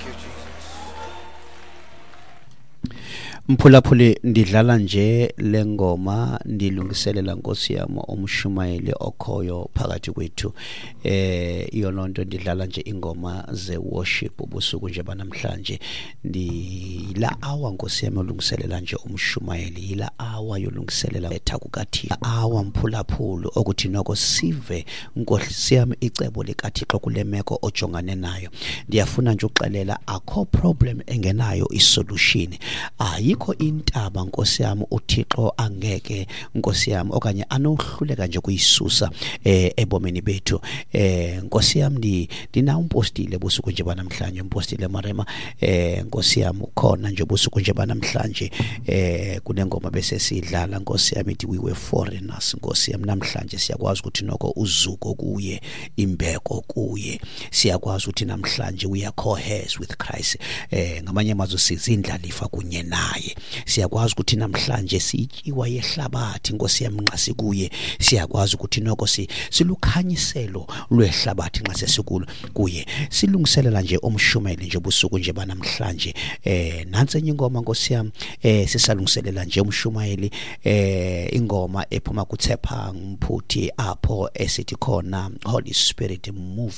you, Jesus. Mphulaphuli ndidlala nje lengoma ndilungiselela Nkosi yami umshumayeli okhoyo phakathi kwethu iyononto ndidlala nje ingoma ze worship ubusuku nje banamhlanje ndila hour Nkosi yami ulungiselela nje umshumayeli ila hour yolungiselela ethakukathi hour mphulaphulu ukuthi noko sive Nkosi yami icebo likaThixo kule meko ojongane nayo ndiyafuna nje uxelela akho problem engenayo isolution ayikho intaba Nkosi yami uThixo angeke Nkosi yami okanye anohluleka nje kuyisusa ebomeni bethu Nkosi yami ndina umpostile busuku nje banamhlanje umpostile Marema Nkosi yami ukhona nje busuku nje banamhlanje kunengoma bese sidlala Nkosi yami we were foreigners Nkosi yami namhlanje siyakwazi ukuthi noko uzuko kuye imbeko kuye siyakwazi ukuthi namhlanje we are co-heirs with Christ ngamanye amazwi sizindlalifa kunye naye siyakwazi ukuthi namhlanje sityiwa yehlabathi Nkosi yami nxa sikuye siyakwazi ukuthi noko silukhanyiselo lwehlabathi nxa sesikulo kuye silungiselela nje umshumayeli nje busuku nje banamhlanje nansi enye ingoma Nkosi yami sisalungiselela nje umshumayeli ingoma ephuma kuThepha Mphuthi apho esithi khona Holy Spirit move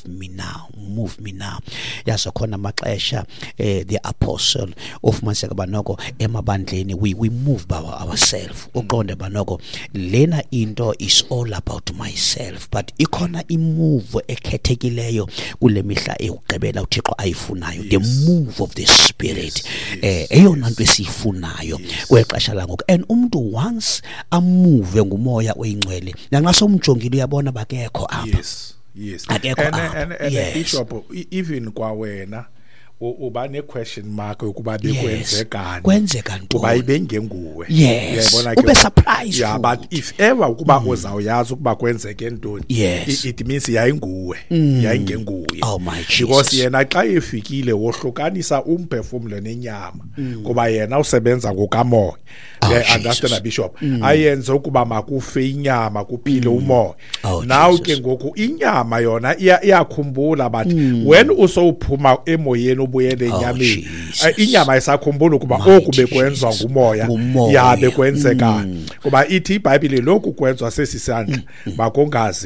me now yaso khona maxesha the apostle of Maseka banoko emabandleni we move by ourselves uqonde banoko lena into is all about myself but ikhona imove ekhethekileyo kule mihla eugqibela uThixo ayifunayo the move of the spirit eyona nto esifunayo kwexesha langoku and umuntu once amove ngumoya oyingcwele nanxa somjongile uyabona bakekho apha yes akekho and Bishop even kwa wena uba ne question mark ukuba bekwenzekani kwenzeka ntoni kuba ibengenguwe uyabona ke ube surprise yeah but if ever ukuba uzawuyazi ukuba kwenzeke ntoni it means yayinguwe yayingenguwe oh my Jesus because yena xa efikile wohlukanisa umphefumulo nenyama kuba yena usebenza ngokamoya understand Bishop ayenze ukuba makufe inyama kuphile umoya now ke ngoku inyama yona iyakhumbula but when usowuphuma emoyeni ubuyele enyameni inyama isakhumbula ukuba okube kwenzwa ngumoya yabe kwenzeka kuba ithi iBhayibheli lokhu kwenzwa sesisandla bakongazi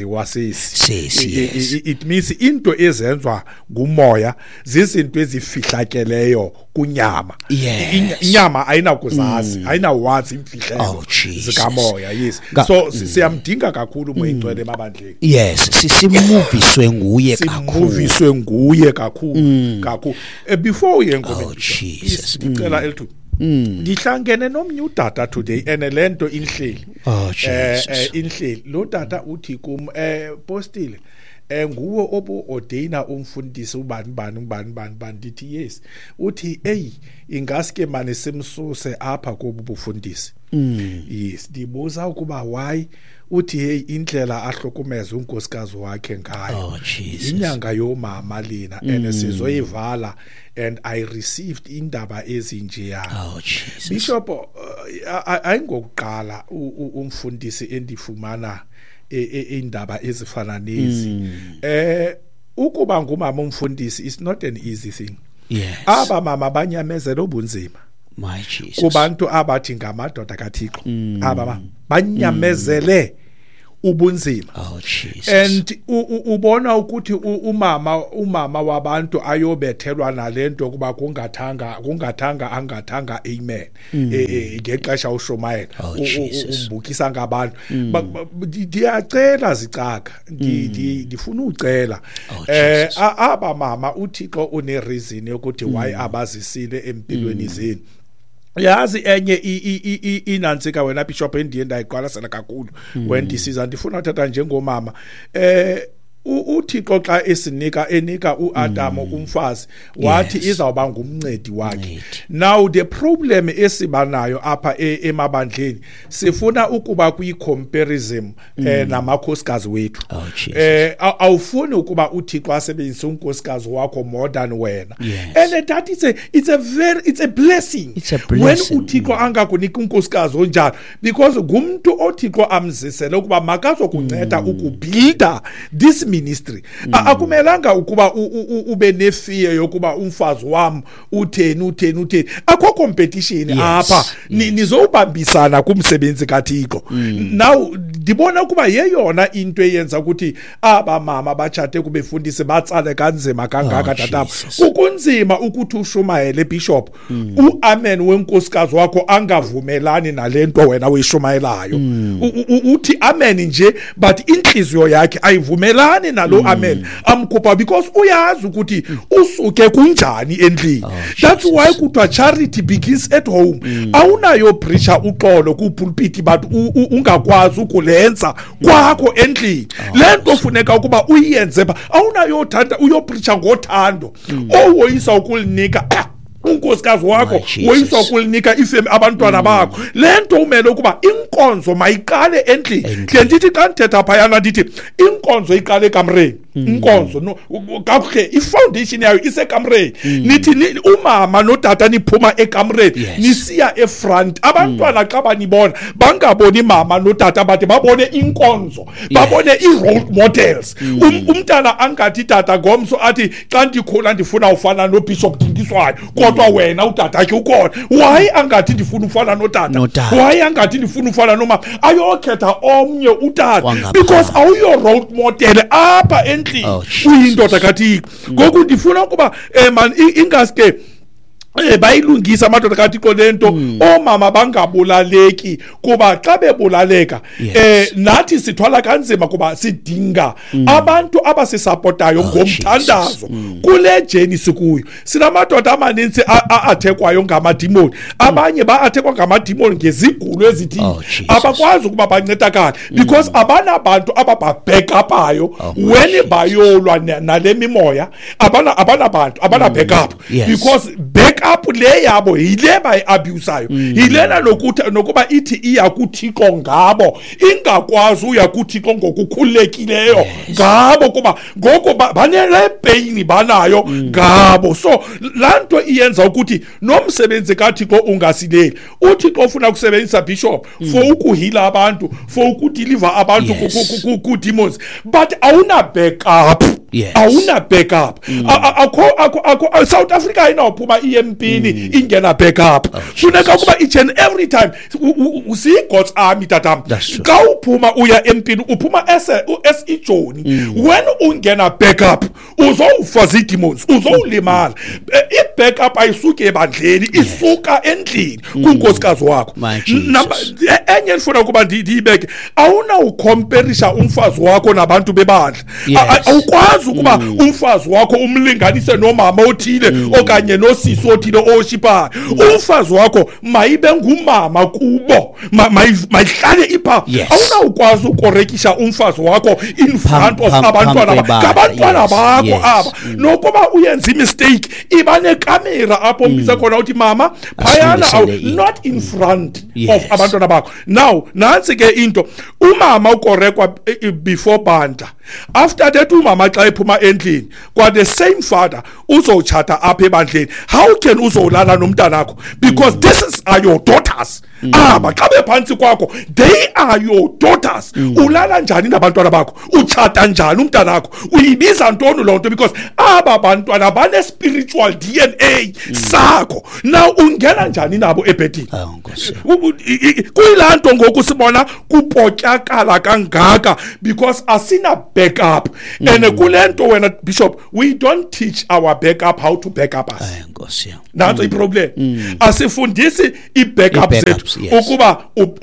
wasisi it means into ezenzwa ngumoya zizinto ezifihlakeleyo kunyama inyama ayinakuzazi ayinawazi imfihlelo zikamoya yes so siyamdinga kakhulu moyingcwele emabandleni yes simoviswe nguye kakhulu before uyengoma ngicela elithu ndihlangene nomnye udata today lento inhleli inhleli lo data uthi kum postile nguwe obo ordaina umfundisi ubani dithi yes uthi ingaske manje simsuse apha kobu bufundisi yes ndibuza ukuba why uthi indlela ahlokumeza unkosikazi wakhe ngayo inyanga yomama lena sizoyivala and I received indaba ezinjeya Bishop ayingokuqala umfundisi endifumana indaba ezifana nezi ukuba ngumama umfundisi is not an easy thing aba mama banyamezela obunzima my Jesus kubantu abathi ngamadoda kaThixo aba banyamezele ubunzima Jesus and ubona ukuthi umama wabantu ayobethelwa nalento kuba kungathanga amen ngexesha ushumayela umbukisa ngabantu ndiyacela zicaka ndifuna ucela aba mama uThixo une reason ukuthi why abazisile empilweni zenu yazi enye inantsika wena Bishop endiye ndayiqwalasela kakhulu when disiza ndifuna uthatha njengomama uThixo xa enika uAdam umfazi wathi izawuba ngumncedi wakhe now the problem esibanayo apha emabandleni sifuna ukuba kwi-comparison namakhosikazi wethu awufuni ukuba uThixo asebenzise unkosikazi wakho more than wena and that it's a blessing when uThixo angakunika unkosikazi onjalo because ngumuntu oThixo amzisele ukuba makazokunceda ukubuilda this ministry akumelanga ukuba ube nefear yokuba umfazi wami utheni akho competition apha nizobambisana kumsebenzi kaThixo. Now ndibona ukuba yeyona into eyenza ukuthi aba mama batshate kubefundise batsale kanzima kangaka tataba ukunzima ukuthi ushumayele bishop uamen wenkosikazi wakho angavumelani nalento wena uyishumayelayo uthi amen nje but inhliziyo yakhe ayivumelani nalo amen amkhupha because uyazi ukuthi usuke kunjani endlini. That's why kuthiwa charity begins at home. Awunayo preacher uxolo ku pulpit but ungakwazi ukulenza kwakho endlini. Lento ufuneka ukuba uyenze ba awunayo thanda uyopreacher ngothando owoyisa ukulinika unkosikazi wakho woyisa ukulinika ifemi abantwana bakho. Lento umele ukuba inkonzo mayiqale endlini. Ndithi xa ndithetha phayana ndithi inkonzo iqale ekamreni. Inkonzo no kakuhle ifoundation yayo isekamreni. Nithi umama notata niphuma ekamreni nisiya efront. Abantwana xa banibona bangaboni mama notata bathi babone inkonzo babone i-role models. Umntana angathi tata ngomso athi xa ndikhula ndifuna ufana no Bishop Dingiswayo kodwa wena utata akhe ukhona. Why angathi ndifuna ufana notata? Why angathi ndifuna ufana noma ayokhetha omnye utata because awuyo role model apha uyindoda kaThixo. Ngoku ndifuna ukuba man ingaske bayilungisa amadoda kaThixo lento omama bangabulaleki kuba xa bebulaleka nathi sithwala kanzima kuba sidinga abantu abasisupportayo ngomthandazo kule journey sikuyo. Sinamadoda amaninzi athekwayo ngamadimoni, abanye baathekwa ngamadimoni ngezigulo ezithi abakwazi ukuba bancedakala because abanabantu abababackupayo when bayolwa nale mimoya abanabantu abana backup because backup le yabo yile bayiabusayo yilena nokuba ithi iya kuThixo ngabo ingakwazi uya kuThixo ngokukhululekileyo ngabo kuba ngoko banele pain banayo ngabo. So lanto iyenza ukuthi nomsebenzi kaThixo ungasileli. uThixo ufuna ukusebenzisa bishop for ukuhila abantu for ukudeliver abantu ku demons but awuna backup. Awuna backup. Akho South Africa inaphuma EMP ingena backup. Funeka kuba each and every time usi God's army tatam ka uphuma uya empini uphuma SE Joni when ungena backup uzowufaza demons uzowulimala. I-backup ayisuke ebandleni isuka endlini kunkosikazi wakho. Enye ndifuna kuba ndiyibeke awuna ucomparisa umfazi wakho nabantu bebandla. Awukwazi ukuba umfazi wakho umlinganise nomama othile okanye nosisi othile oshipa. Umfazi wakho mayibe ngumama kubo mayihlale ipha. Awunawukwazi ukorekisha umfazi wakho in front of abantwana bakho aba nokuba uyenza mistake ibane camera apho mbisa khona uthi mama phayana not in front of abantwana bakho. Now nansi ke into umama ukorekwa before banda after that umama xa ephuma endlini kwa the same father uzochata apha ebandleni. How can uzolala nomntana wakho because this are your daughters. Xa bephansi kwakho they are your daughters. Ulala njani nabantwana bakho uchata njani umntana wakho uyibiza ntoni lo nto because aba bantwana bane spiritual DNA sakho. Now ungena njani nabo ebhedini kuyilanto ngoku sibona kupotyakala kangaka because asina backup. And kulento wena bishop we don't teach our backup how to back up us. That's the problem. Asifundisi i-backup zethu ukuba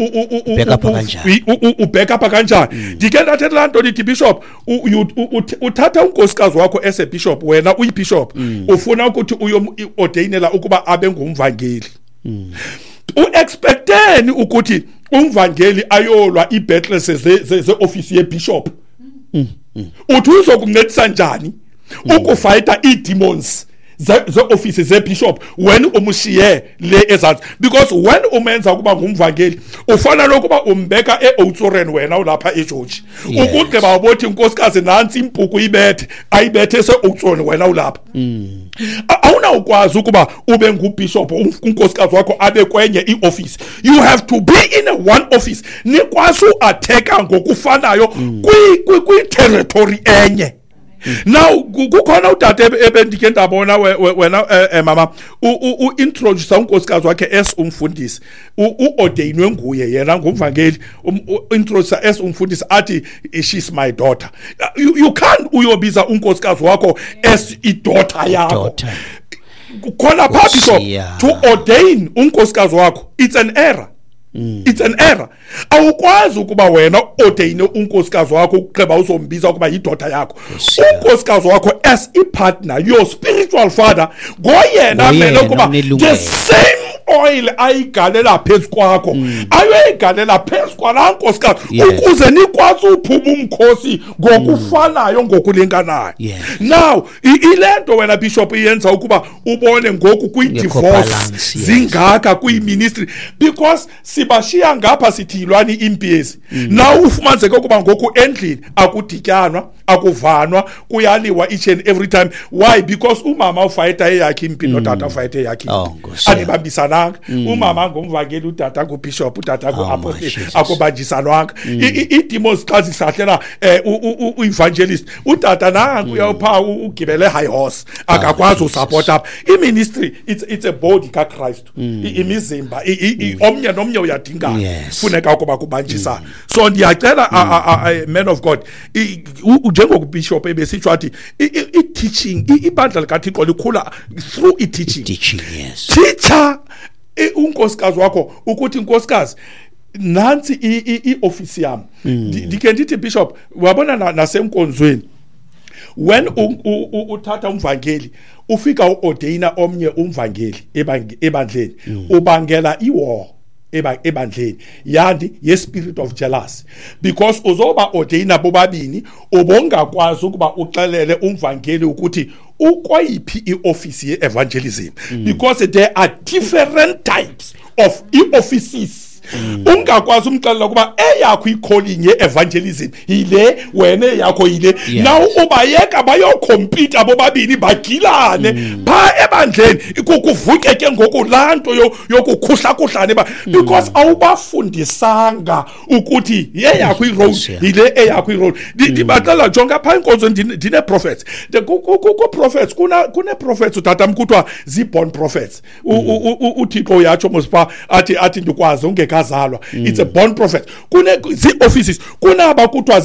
u-backup kanjani. Ndike ndathela lanto lithi bishop uthatha unkosikazi wakho ese bishop wena uyibishop ufuna ukuthi uyo-ordainela ukuba abe ngumvangeli. U-expecteni ukuthi umvangeli ayolwa i-battles ze-office ye-bishop. Uthi uzokuncedisa njani ukufighta i-demons ze offices ze bishop when umushiye le ezansi, because when umenza kuba ngumvangeli ufana lokuba umbeka eOutsoren wena ulapha eGeorge ukugqiba ubothi inkosikazi nansi impuku ibethe ayibethe eOutsoren wena ulapha. Awuna ukwazi ukuba ube ngubishop unkosikazi wakho abe kwenye ioffice. You have to be in one office nikwazi uattacka ngokufanayo kwi territory enye. Now kukhona udade ebendike ndabona wena mama introduce unkosikazi wakhe as umfundisi uordainwe nguye yena ngumvangeli introduce as umfundisi athi she's my daughter. You can't uyobiza unkosikazi wakho as idaughter yakho. Kukhona phabisho to ordain unkosikazi wakho, it's an error. It's an error. Awukwazi ukuba wena ordaine unkosikazi wakho ukuqheba uzombiza ukuba yidaughter yakho. Unkosikazi wakho as a partner, your spiritual father, goyena mele ukuba the same oil ayigalela phezu kwakho ayoyigalela phezu kwala nkosikazi ukuze nikwazi uphuma umkhosi ngokufanayo ngokulinganayo. Now ilento wena bishop iyenza ukuba ubone ngoku kwi-divorce zingaka kwi-ministry because sibashiya ngapha sithilwani impiyezi. Now ufumanzeke ukuba ngoku endlini akudityanwa akuvanwa kuyaliwa each and every time. Why? Because umama ufayita eyakhe impi notata ufayita eyakhe impi anibambisana. Umama ngumvangeli utata ngubishop utata nguapostle akubanjisanwanga. Idemons xa zisahlela uevangelist utata nangu uyawupha ugibele high horse akakwazi usupport up iministry. It's a body ka Christ imizimba omnye nomnye uyadinga funeka ukuba kubanjisana. So ndiyacela man of God njengokubishop ebesitsho athi i-teaching ibandla likaThixo likhula through i-teaching. Teacher unkosikazi wakho ukuthi inkosikazi nansi ioffice yami ndike ndithi bishop wabona nasenkonzweni when uthatha umvangeli ufika uordaina omnye umvangeli ebandleni ubangela iwar ebandleni yandi ye spirit of jealousy because uzoba ordaina bobabini ubongakwazi ukuba uxelele umvangeli ukuthi ukwayiphi ioffice ye-evangelism because there are different types of offices. Ungakwazi umxelela kuba eyakho i-calling ye-evangelism yile wena yakho yile. Now ubayeka bayocompete abobabini bagilane pha ebandleni kuvuke ke ngoku lanto yokukhuhlakuhlane because awubafundisanga ukuthi yeyakho i-role yile eyakho i-role. Ndibaxela jonga pha inkonzweni ndine prophets ku-prophets kune prophets utata mkuthiwa zi-born prophets uThixo yatsho mosipa athi ndikwazi ungekazalwa. It's a born prophet. Kune zi-offices kunaba kuthiwa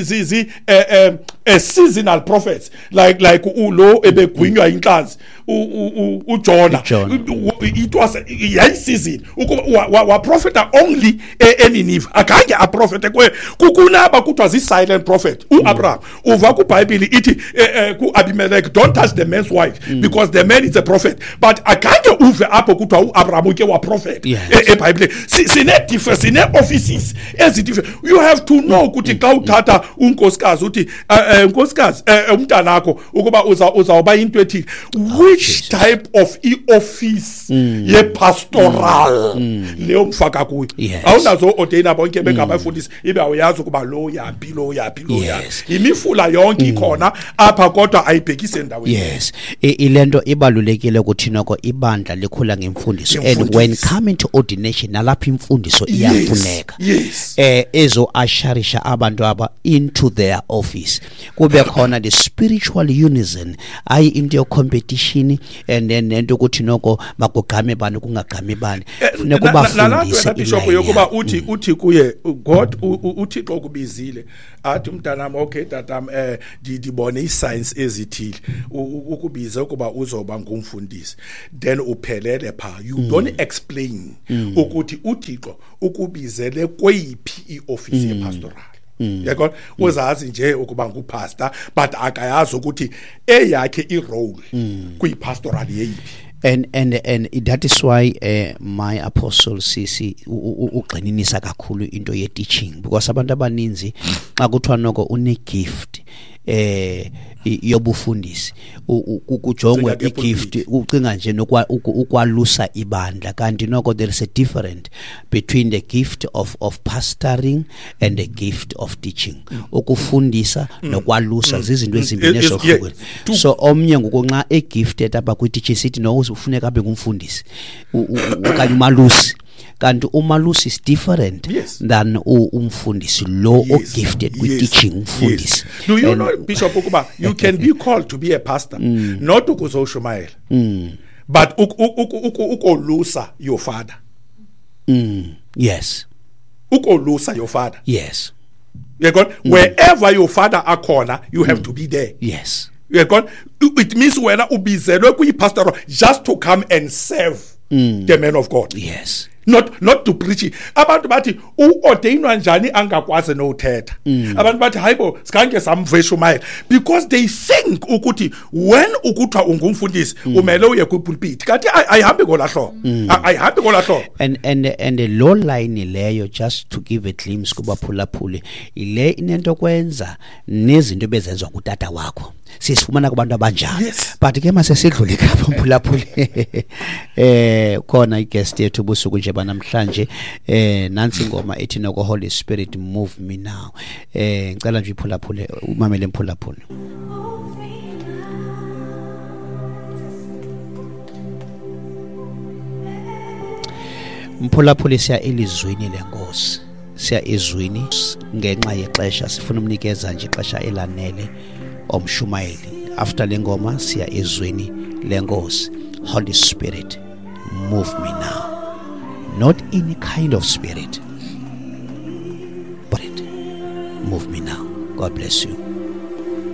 seasonal prophets like ulo ebegwinywa inhlanzi uJona. It was a season wa prophet only eNineveh akhange a prophet kunaba kuthiwa zi-silent prophet uAbraham uva kuBhayibheli ithi kuAbimelech don't touch the man's wife because the man is a prophet, but akhange uve apho kuthiwa uAbraham uke wa prophet eBhayibheli. Sine offices different. You have to know ukuthi xa uthatha unkosikazi uthi unkosikazi umntanakho ukuba uzawuba into ethi which type of office ye pastoral leyo mfaka kuyo. Awunazo ordaina bonke bengabafundisi ibe awuyazi ukuba lo yaphi imifula yonke ikhona apha kodwa ayibhekise endaweni. Ilento ibalulekile ukuthi noko ibandla likhula ngemfundiso and when come into ordination nalapha imfundiso iyafuneka ezo asharisha abantu aba into their office kube khona the spiritual unison ayi into competition and then nento ukuthi noko makugame bani kungagame bani funeka ubafundise bishop yokuba uthi kuye God uThixo ukubizile athi umntanami okay tatam ndibone isigns ezithile ukubiza ukuba uzoba ngumfundisi then uphelele pha you don't explain ukuthi uThixo ukubizele kweyiphi ioffice yepastoral. Yebo uzazi nje ukuba ngupastor but akayazi ukuthi eyakhe irole kuyipastoral yeyiphi. And that is why my apostle CC ugxininisa kakhulu into ye teaching because abantu abaninzi xa kuthiwa noko une gift yobufundisi kujongwe Ucinga ke igift ucinga nje ukwalusa ibandla kanti noko there is a difference between the gift of pastoring and the gift of teaching. Ukufundisa nokwalusa zizinto ezimbini ezohlukene. So omnye ngokunxa egifted apha kwi-teaching sithi no ufuneka abe ngumfundisi okanye umalusi. Kanti umalusi is different than umfundisi lo gifted with teaching umfundisi. Do you know, Bishop Ukuba, you can be called to be a pastor, not ukuzoshumayela, but ukolusa your father. Yes. Ukolusa your father. Yes. Wherever your father are corner, you have to be there. Yes. It means when ubizelwe kwi-pastoral just to come and serve the man of God. Yes. Not to preach. Abantu bathi uordainwa njani angakwazi nothetha. Abantu bathi hayibo sikange samveshumayela because they think ukuthi when ukuthiwa ungumfundisi umele uye ku-pulpit kanti ayihambi ngolahlo. Ayihambi ngolahlo. And the low line leyo, just to give a glimpse kubaphulaphuli, ile inento kwenza nezinto bezenziwa ngutata wakho sisifumana kubantu abanjalo. But ke mase sidlule kapha mphulaphuli khona i-guest yethu busuku nje banamhlanje nansi ingoma ethi noko Holy Spirit move me now. Ngicela nje iphulaphule umamele mphulaphuli. Mphulaphuli siya elizwini lenkosi, siya ezwini ngenxa yexesha sifuna umnikeza nje ixesha elanele omshumayeli. After lengoma siya ezwini lenkosi. Holy Spirit move me now. Not any kind of spirit, but move me now. God bless you.